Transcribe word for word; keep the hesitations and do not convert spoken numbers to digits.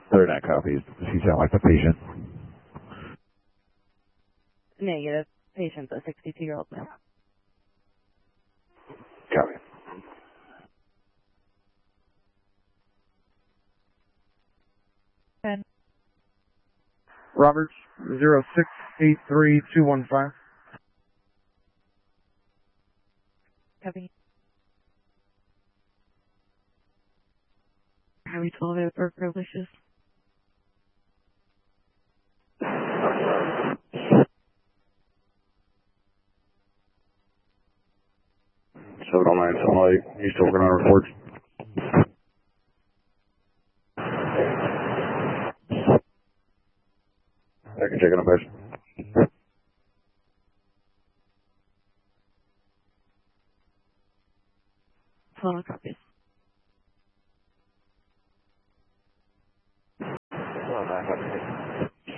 They're not copies. Does he sound like the patient? Negative. Patient's a sixty-two-year-old male. Copy. ten. Roberts, zero six eight three two one five. Copy. Highway twelve at Burger Delicious. seven oh nine Sunlight. You still working on reports? I can check on a patient. twelve copies. Well,